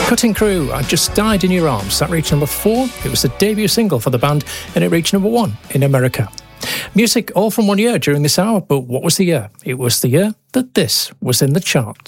Cutting Crew, I Just Died in Your Arms. That reached number 4. It was the debut single for the band, and it reached number 1 in America. Music all from one year during this hour, but what was the year? It was the year that this was in the charts.